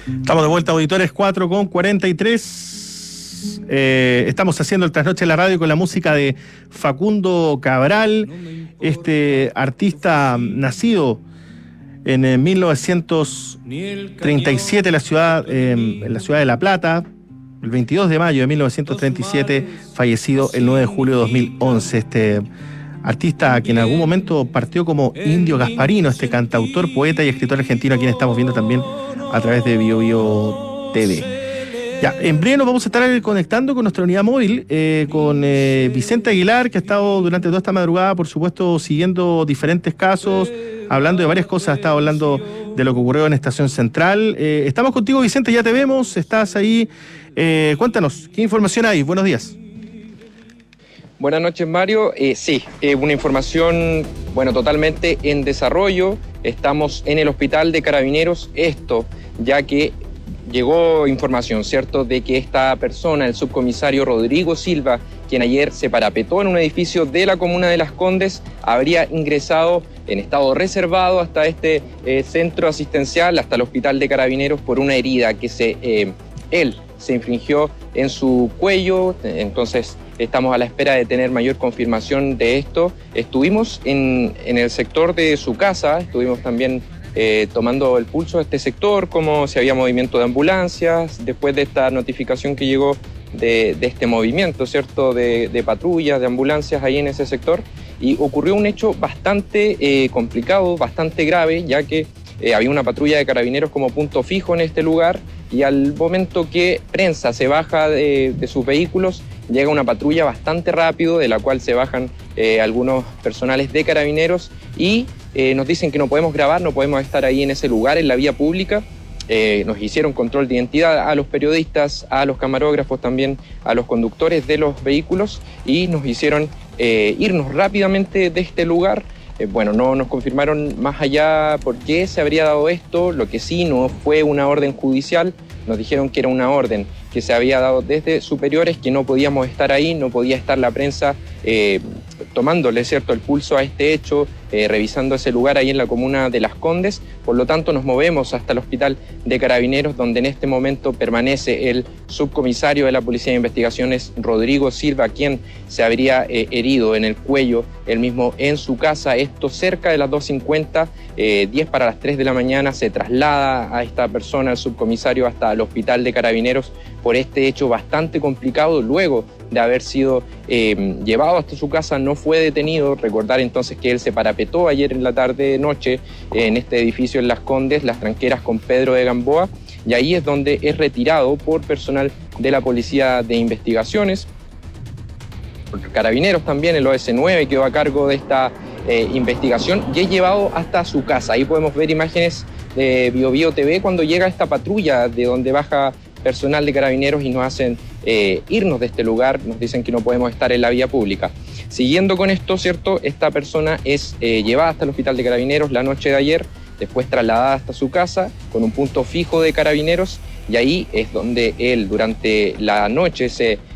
Estamos de vuelta, auditores, 4:43. Estamos haciendo el trasnoche de la radio con la música de Facundo Cabral, este artista nacido en 1937 en la ciudad de La Plata, el 22 de mayo de 1937, fallecido el 9 de julio de 2011. Este artista que en algún momento partió como Indio Gasparino, este cantautor, poeta y escritor argentino, a quien estamos viendo también a través de BioBio TV. Ya, en breve nos vamos a estar conectando con nuestra unidad móvil, con Vicente Aguilar, que ha estado durante toda esta madrugada, por supuesto, siguiendo diferentes casos, hablando de varias cosas. Ha estado hablando de lo que ocurrió en Estación Central. Estamos contigo, Vicente, ya te vemos, estás ahí. Cuéntanos, ¿qué información hay? Buenos días. Buenas noches, Mario. Sí, una información, totalmente en desarrollo. Estamos en el hospital de Carabineros, ya que llegó información, ¿cierto?, de que esta persona, el subcomisario Rodrigo Silva, quien ayer se parapetó en un edificio de la comuna de Las Condes, habría ingresado en estado reservado hasta este centro asistencial, hasta el hospital de Carabineros, por una herida que él se infligió en su cuello. Entonces estamos a la espera de tener mayor confirmación de esto. Estuvimos en el sector de su casa, estuvimos también tomando el pulso de este sector, como si había movimiento de ambulancias, después de esta notificación que llegó de este movimiento, ¿cierto?, de patrullas, de ambulancias ahí en ese sector, y ocurrió un hecho bastante complicado, bastante grave, ya que había una patrulla de Carabineros como punto fijo en este lugar, y al momento que prensa se baja de sus vehículos, llega una patrulla bastante rápido, de la cual se bajan algunos personales de Carabineros, y nos dicen que no podemos grabar, no podemos estar ahí en ese lugar, en la vía pública. Nos hicieron control de identidad a los periodistas, a los camarógrafos, también a los conductores de los vehículos, y nos hicieron irnos rápidamente de este lugar. No nos confirmaron más allá por qué se habría dado esto. Lo que sí no fue una orden judicial, nos dijeron que era una orden que se había dado desde superiores, que no podíamos estar ahí, no podía estar la prensa tomándole, ¿cierto?, el pulso a este hecho, revisando ese lugar ahí en la comuna de Las Condes. Por lo tanto, nos movemos hasta el hospital de Carabineros, donde en este momento permanece el subcomisario de la Policía de Investigaciones, Rodrigo Silva, quien se habría herido en el cuello, él mismo en su casa. Esto cerca de las 2:50, 10 para las 3 de la mañana, se traslada a esta persona, el subcomisario, hasta el hospital de Carabineros por este hecho bastante complicado. Luego de haber sido llevado hasta su casa, no fue detenido. Recordar entonces que él se parapetó ayer en la tarde-noche en este edificio en Las Condes, Las Tranqueras, con Pedro de Gamboa, y ahí es donde es retirado por personal de la Policía de Investigaciones. Carabineros también, el OS9 quedó a cargo de esta investigación y es llevado hasta su casa. Ahí podemos ver imágenes de BioBio TV cuando llega esta patrulla, de donde baja personal de Carabineros y nos hacen irnos de este lugar. Nos dicen que no podemos estar en la vía pública. Siguiendo con esto, ¿cierto?, esta persona es llevada hasta el hospital de Carabineros la noche de ayer, después trasladada hasta su casa con un punto fijo de Carabineros, y ahí es donde él durante la noche se